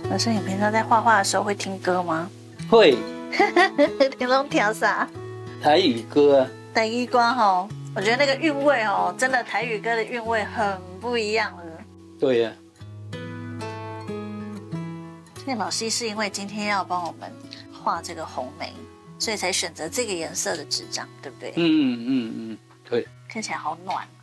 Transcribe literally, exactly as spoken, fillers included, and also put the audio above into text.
老师，你平常在画画的时候会听歌吗？ 会。 听拢听啥？ 台语歌啊。 台语歌吼，我觉得那个韵味哦，真的台语歌的韵味很不一样了。 对呀、 啊。那老师是因为今天要帮我们画这个红梅，所以才选择这个颜色的纸张，对不对？ 嗯嗯嗯嗯，对。 看起来好暖。